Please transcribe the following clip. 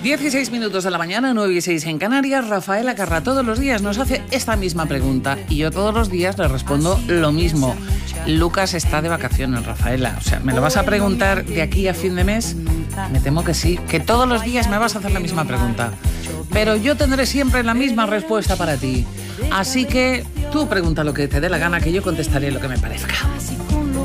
16 minutos de la mañana, 9:06 en Canarias. Rafaela Carrà todos los días nos hace esta misma pregunta y yo todos los días le respondo lo mismo. Lucas está de vacaciones, Rafaela. O sea, ¿me lo vas a preguntar de aquí a fin de mes? Me temo que sí, que todos los días me vas a hacer la misma pregunta. Pero yo tendré siempre la misma respuesta para ti. Así que tú pregunta lo que te dé la gana, que yo contestaré lo que me parezca.